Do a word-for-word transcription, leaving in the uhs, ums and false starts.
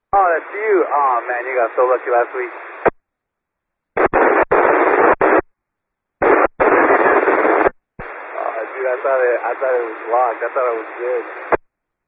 Oh, that's you. Oh, man, you got so lucky last week. Oh, dude, I thought it, I thought it was locked. I thought it was good.